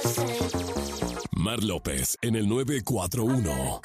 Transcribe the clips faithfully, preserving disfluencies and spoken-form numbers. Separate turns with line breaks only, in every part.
Mar López en el nueve cuatro uno.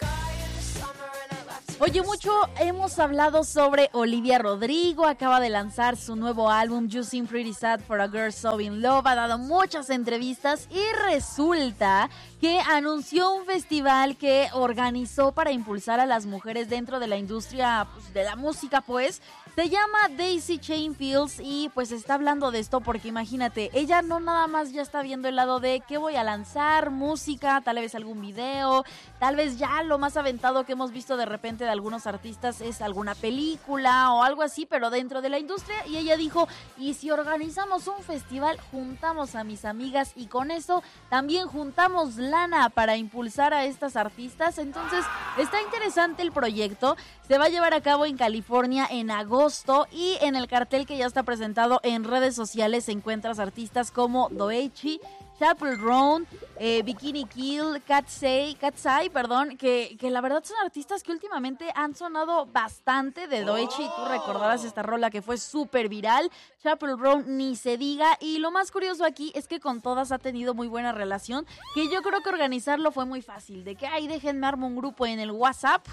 Oye, mucho hemos hablado sobre Olivia Rodrigo. Acaba de lanzar su nuevo álbum You Seem Pretty Sad for a Girl So In Love. Ha dado muchas entrevistas y resulta que anunció un festival que organizó para impulsar a las mujeres dentro de la industria, pues, de la música, pues. Se llama Daisy Chain Fields y pues está hablando de esto porque imagínate, ella no nada más ya está viendo el lado de qué voy a lanzar, música, tal vez algún video, tal vez ya lo más aventado que hemos visto de repente de algunos artistas es alguna película o algo así, pero dentro de la industria. Y ella dijo, y si organizamos un festival, juntamos a mis amigas y con eso también juntamos lana para impulsar a estas artistas. Entonces está interesante el proyecto, se va a llevar a cabo en California en agosto. Y en el cartel que ya está presentado en redes sociales encuentras artistas como Doechii, Chappell Roan, eh, Bikini Kill, Katsai, Katsai, perdón, que, que la verdad son artistas que últimamente han sonado bastante. De Doechii, tú recordarás esta rola que fue súper viral. Chappell Roan ni se diga, y lo más curioso aquí es que con todas ha tenido muy buena relación, que yo creo que organizarlo fue muy fácil, de que, ay, déjenme armar un grupo en el WhatsApp,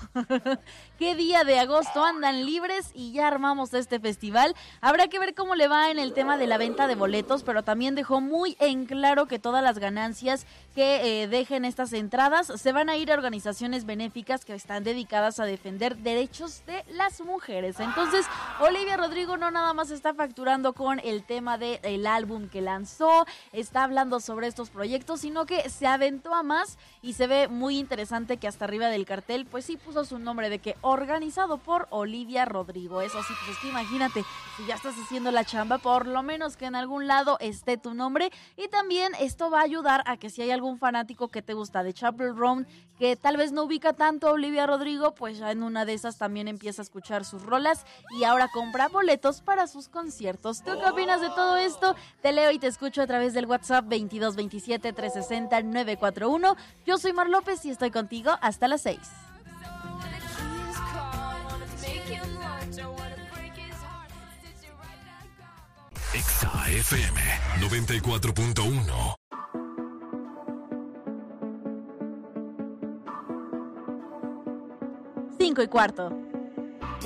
qué día de agosto andan libres y ya armamos este festival. Habrá que ver cómo le va en el tema de la venta de boletos, pero también dejó muy en claro que que todas las ganancias que eh, dejen estas entradas se van a ir a organizaciones benéficas que están dedicadas a defender derechos de las mujeres. Entonces, Olivia Rodrigo no nada más está facturando con el tema del álbum que lanzó, está hablando sobre estos proyectos, sino que se aventó a más y se ve muy interesante que hasta arriba del cartel, pues sí puso su nombre de que organizado por Olivia Rodrigo. Eso sí, pues es que imagínate, si ya estás haciendo la chamba, por lo menos que en algún lado esté tu nombre. Y también esto va a ayudar a que si hay algún fanático que te gusta de Chappell Roan, que tal vez no ubica tanto a Olivia Rodrigo, pues ya en una de esas también empieza a escuchar sus rolas y ahora compra boletos para sus conciertos. ¿Tú qué opinas de todo esto? Te leo y te escucho a través del WhatsApp veintidós veintisiete trescientos sesenta nueve cuatro uno. Yo soy Mar López y estoy contigo hasta las seis.
Exa F M noventa y cuatro punto uno.
Cinco y cuarto.